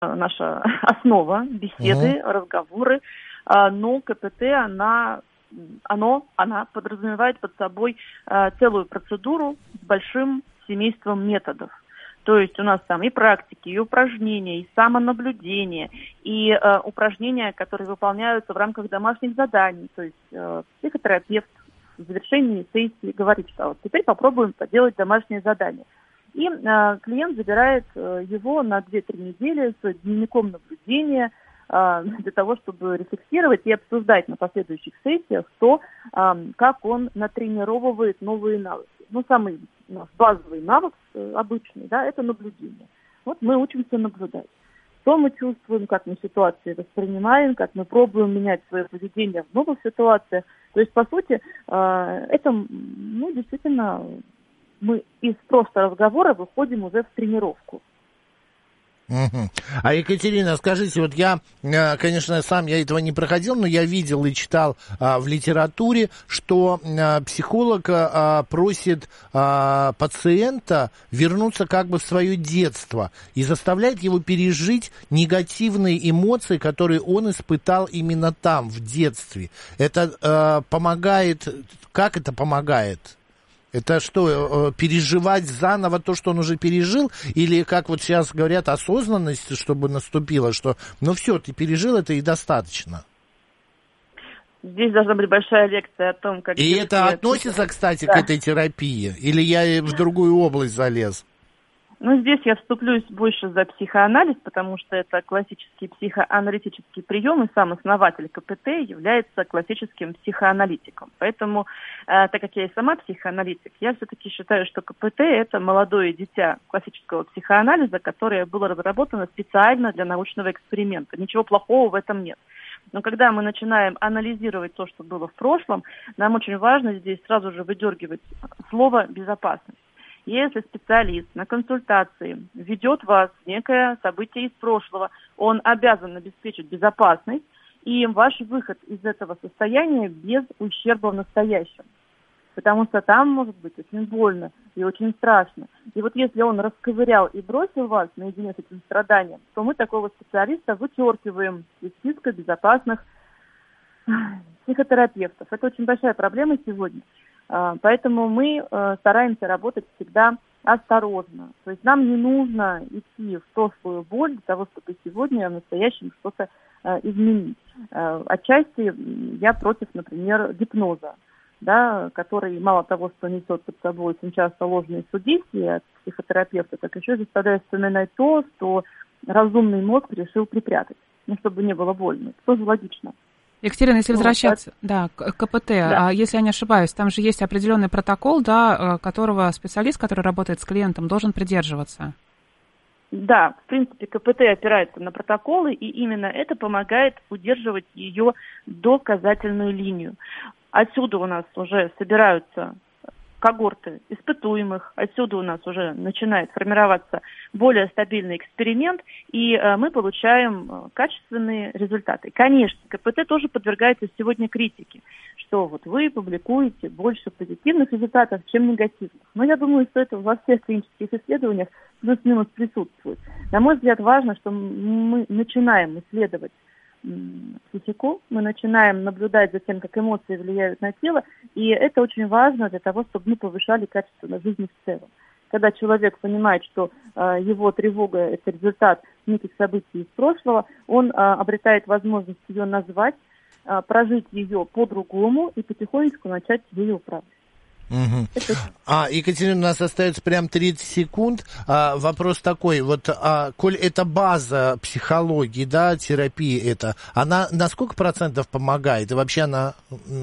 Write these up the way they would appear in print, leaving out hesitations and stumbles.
наша основа, беседы, разговоры, но КПТ, она подразумевает под собой целую процедуру с большим семейством методов. То есть у нас там и практики, и упражнения, и самонаблюдение, и упражнения, которые выполняются в рамках домашних заданий. То есть психотерапевт в завершении сессии говорит, что вот теперь попробуем поделать домашнее задание. И клиент забирает его на 2-3 недели с дневником наблюдения для того, чтобы рефлексировать и обсуждать на последующих сессиях то, как он натренировывает новые навыки. Ну, самый базовый навык обычный, да, это наблюдение. Вот мы учимся наблюдать. Что мы чувствуем, как мы ситуации воспринимаем, как мы пробуем менять свое поведение в новых ситуациях. То есть, по сути, это, действительно, мы из просто разговора выходим уже в тренировку. А Екатерина, скажите, вот я, конечно, сам я этого не проходил, но я видел и читал в литературе, что психолог просит пациента вернуться как бы в свое детство и заставляет его пережить негативные эмоции, которые он испытал именно там, в детстве. Это помогает, как это помогает? Это что, переживать заново то, что он уже пережил? Или, как вот сейчас говорят, осознанность, чтобы наступила, что, все, ты пережил это и достаточно? Здесь должна быть большая лекция о том, как... И это относится, кстати, к этой терапии? Или я в другую область залез? Здесь я вступлюсь больше за психоанализ, потому что это классический психоаналитический прием, и сам основатель КПТ является классическим психоаналитиком. Поэтому, так как я и сама психоаналитик, я все-таки считаю, что КПТ – это молодое дитя классического психоанализа, которое было разработано специально для научного эксперимента. Ничего плохого в этом нет. Но когда мы начинаем анализировать то, что было в прошлом, нам очень важно здесь сразу же выдергивать слово «безопасность». Если специалист на консультации ведет вас в некое событие из прошлого, он обязан обеспечить безопасность и ваш выход из этого состояния без ущерба в настоящем. Потому что там может быть очень больно и очень страшно. И вот если он расковырял и бросил вас наедине с этим страданием, то мы такого специалиста вычеркиваем из списка безопасных психотерапевтов. Это очень большая проблема сегодня. Поэтому мы стараемся работать всегда осторожно. То есть нам не нужно идти в прошлую боль для того, чтобы сегодня в настоящем что-то изменить. Отчасти я против, например, гипноза, да, который мало того, что несет под собой очень часто ложные судействия от психотерапевта, так еще заставляет вспоминать то, что разумный мозг решил припрятать, чтобы не было больно. Это тоже логично. Екатерина, если возвращаться к КПТ, если я не ошибаюсь, там же есть определенный протокол, которого специалист, который работает с клиентом, должен придерживаться. Да, в принципе, КПТ опирается на протоколы, и именно это помогает удерживать ее доказательную линию. Отсюда у нас уже собираются когорты испытуемых, отсюда у нас уже начинает формироваться более стабильный эксперимент, и мы получаем качественные результаты. Конечно, КПТ тоже подвергается сегодня критике, что вот вы публикуете больше позитивных результатов, чем негативных. Но я думаю, что это во всех клинических исследованиях плюс-минус присутствует. На мой взгляд, важно, что мы начинаем исследовать психику, мы начинаем наблюдать за тем, как эмоции влияют на тело, и это очень важно для того, чтобы мы повышали качество жизни в целом. Когда человек понимает, что его тревога – это результат неких событий из прошлого, он обретает возможность ее назвать, прожить ее по-другому и потихонечку начать ее управлять. Угу. Екатерина, у нас остается прям 30 секунд. Вопрос такой, коль это база психологии, да, терапии это, она на сколько процентов помогает? И вообще она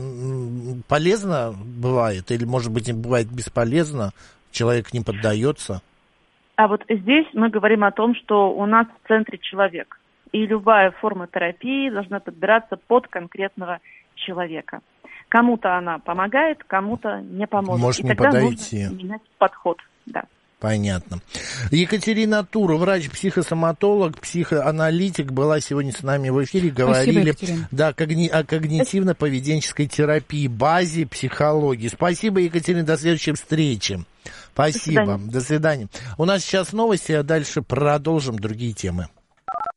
полезна бывает? Или, может быть, бывает бесполезна? Человек не поддается? А вот здесь мы говорим о том, что у нас в центре человек. И любая форма терапии должна подбираться под конкретного человека. Кому-то она помогает, кому-то не поможет. Может и не тогда подойти. Нужно менять подход. Да. Понятно. Екатерина Тур, врач-психосоматолог, психоаналитик, была сегодня с нами в эфире. Говорили о когнитивно-поведенческой терапии, базе психологии. Спасибо, Екатерина, до следующей встречи. Спасибо. До свидания. У нас сейчас новости, а дальше продолжим другие темы.